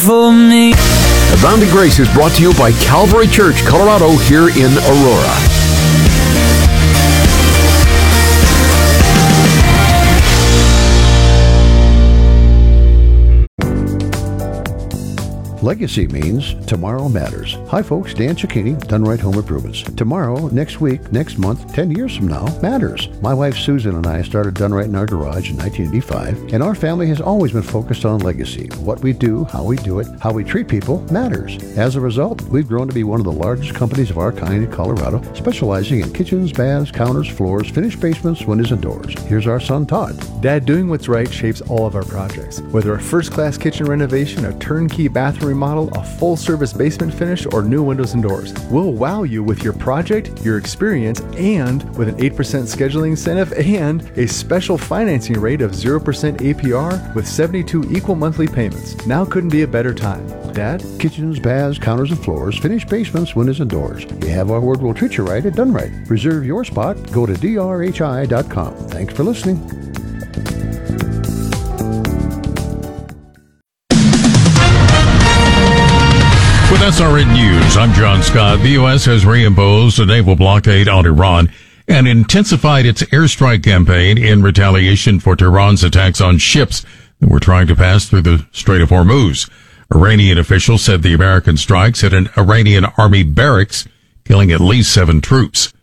For me. Abounding Grace is brought to you by Calvary Church, Colorado, here in Aurora. Legacy means tomorrow matters. Hi folks, Dan Cicchini, Done Right Home Improvements. Tomorrow, next week, next month, 10 years from now, matters. My wife Susan and I started Done Right in our garage in 1985, and our family has always been focused on legacy. What we do, how we do it, how we treat people matters. As a result, we've grown to be one of the largest companies of our kind in Colorado, specializing in kitchens, baths, counters, floors, finished basements, windows, and doors. Here's our son Todd. Dad, doing what's right shapes all of our projects. Whether a first-class kitchen renovation, a turnkey bathroom remodel, a full-service basement finish, or new windows and doors. We'll wow you with your project, your experience, and with an 8% scheduling incentive and a special financing rate of 0% APR with 72 equal monthly payments. Now couldn't be a better time. Dad? Kitchens, baths, counters, and floors, finished basements, windows, and doors. You have our word, we'll treat you right at Done Right. Reserve your spot. Go to drhi.com. Thanks for listening. With SRN News, I'm John Scott. The U.S. has reimposed a naval blockade on Iran and intensified its airstrike campaign in retaliation for Tehran's attacks on ships that were trying to pass through the Strait of Hormuz. Iranian officials said the American strikes hit an Iranian army barracks, killing at least 7 troops.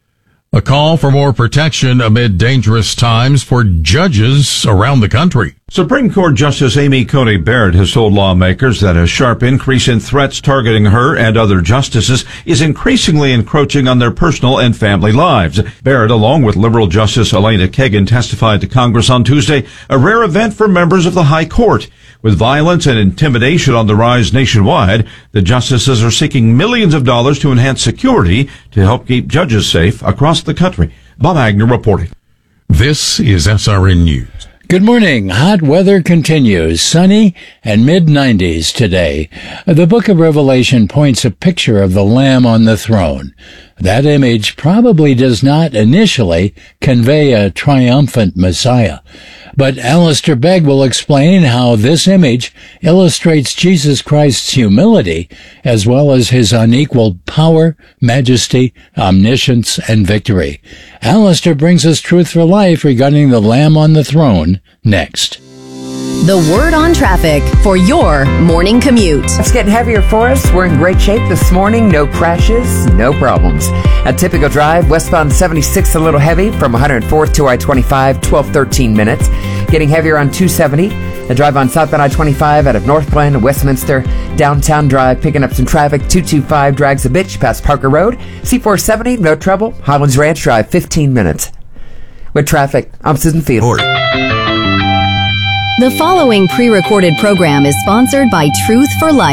A call for more protection amid dangerous times for judges around the country. Supreme Court Justice Amy Coney Barrett has told lawmakers that a sharp increase in threats targeting her and other justices is increasingly encroaching on their personal and family lives. Barrett, along with liberal Justice Elena Kagan, testified to Congress on Tuesday, a rare event for members of the High Court. With violence and intimidation on the rise nationwide, the justices are seeking millions of dollars to enhance security to help keep judges safe across the country. Bob Agnew reporting. This is SRN News. Good morning. Hot weather continues. Sunny and mid-90s today. The book of Revelation points a picture of the Lamb on the throne. That image probably does not initially convey a triumphant Messiah. But Alistair Begg will explain how this image illustrates Jesus Christ's humility as well as his unequaled power, majesty, omniscience, and victory. Alistair brings us truth for life regarding the Lamb on the throne next. The Word on Traffic for your morning commute. It's getting heavier for us. We're in great shape this morning. No crashes, no problems. A typical drive, westbound 76 a little heavy from 104th to I-25, 12-13 minutes. Getting heavier on 270. A drive on southbound I-25 out of North Glen, Westminster. Downtown drive, picking up some traffic. 225 drags a bitch past Parker Road. C470, no trouble. Highlands Ranch Drive, 15 minutes. With traffic, I'm Susan Field. The following pre-recorded program is sponsored by Truth for Life.